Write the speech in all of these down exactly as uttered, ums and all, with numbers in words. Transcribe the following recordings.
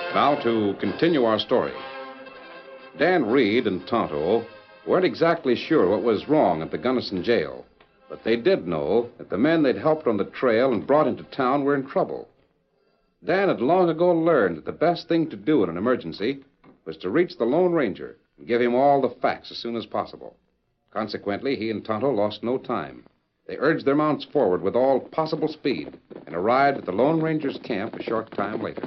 Now to continue our story. Dan Reed and Tonto weren't exactly sure what was wrong at the Gunnison jail, but they did know that the men they'd helped on the trail and brought into town were in trouble. Dan had long ago learned that the best thing to do in an emergency was to reach the Lone Ranger and give him all the facts as soon as possible. Consequently, he and Tonto lost no time. They urged their mounts forward with all possible speed and arrived at the Lone Ranger's camp a short time later.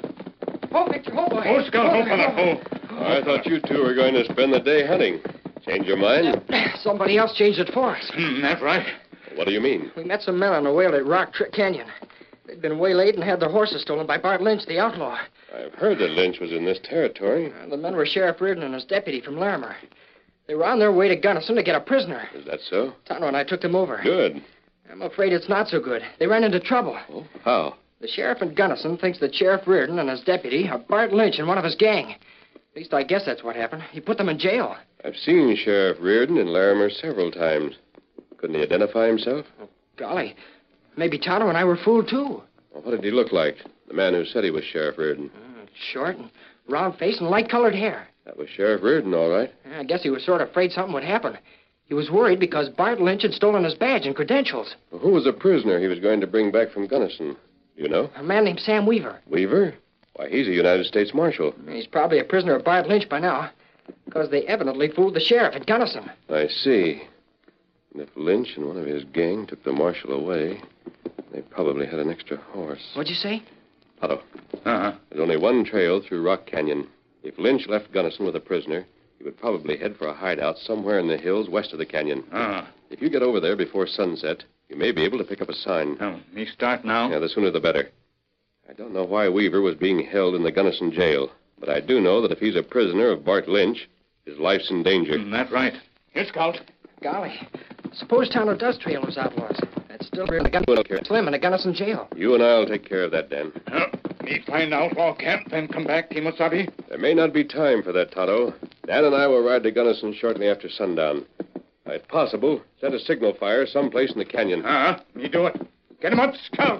Oh, Victor, oh, boy. Oh, Scout, oh, fella, oh. I thought you two were going to spend the day hunting. Change your mind? Somebody else changed it for us. Hmm, that's right. What do you mean? We met some men on the way at Rock Trick Canyon. They'd been waylaid and had their horses stolen by Bart Lynch, the outlaw. I've heard that Lynch was in this territory. Uh, the men were Sheriff Reardon and his deputy from Larimer. They were on their way to Gunnison to get a prisoner. Is that so? Tonto and I took them over. Good. I'm afraid it's not so good. They ran into trouble. Oh, how? The sheriff in Gunnison thinks that Sheriff Reardon and his deputy are Bart Lynch and one of his gang. At least I guess that's what happened. He put them in jail. I've seen Sheriff Reardon in Larimer several times. Couldn't he identify himself? Oh, golly. Maybe Tonto and I were fooled, too. Well, what did he look like? The man who said he was Sheriff Reardon. Uh, short and round face and light-colored hair. That was Sheriff Reardon, all right. I guess he was sort of afraid something would happen. He was worried because Bart Lynch had stolen his badge and credentials. Well, who was the prisoner he was going to bring back from Gunnison? Do you know? A man named Sam Weaver. Weaver? Why, he's a United States Marshal. He's probably a prisoner of Bart Lynch by now, because they evidently fooled the sheriff at Gunnison. I see. And if Lynch and one of his gang took the marshal away, they probably had an extra horse. What'd you say? Otto. Uh-huh. There's only one trail through Rock Canyon. If Lynch left Gunnison with a prisoner, he would probably head for a hideout somewhere in the hills west of the canyon. Uh-huh. If you get over there before sunset, you may be able to pick up a sign. Oh, me start now? Yeah, the sooner the better. I don't know why Weaver was being held in the Gunnison jail, but I do know that if he's a prisoner of Bart Lynch, his life's in danger. Mm, that's right. Here, Scout. Golly. Suppose Tonto does trail those outlaws. That's still in the Gunnison Slim in a Gunnison jail. You and I'll take care of that, Dan. Uh, me find outlaw camp, then come back, Kimosabe. There may not be time for that, Tonto. Dan and I will ride to Gunnison shortly after sundown. If possible, set a signal fire someplace in the canyon. Uh-huh. Me do it. Get him up, Scout.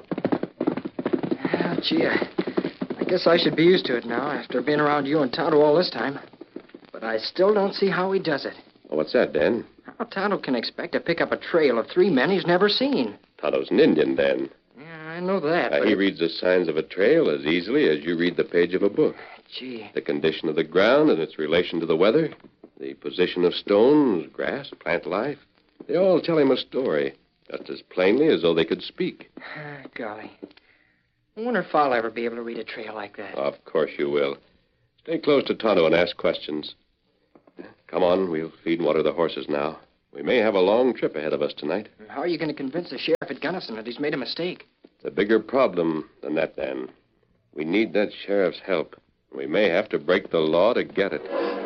Oh, gee, I, I guess I should be used to it now after being around you and Tonto all this time. But I still don't see how he does it. Well, what's that, Dan? How Tonto can expect to pick up a trail of three men he's never seen. Tonto's an Indian, Dan. Yeah, I know that, Uh, but... he it- reads the signs of a trail as easily as you read the page of a book. Gee. The condition of the ground and its relation to the weather, the position of stones, grass, plant life. They all tell him a story, just as plainly as though they could speak. Ah, golly. I wonder if I'll ever be able to read a trail like that. Of course you will. Stay close to Tonto and ask questions. Come on, we'll feed and water the horses now. We may have a long trip ahead of us tonight. How are you going to convince the sheriff at Gunnison that he's made a mistake? It's a bigger problem than that, Dan. We need that sheriff's help. We may have to break the law to get it.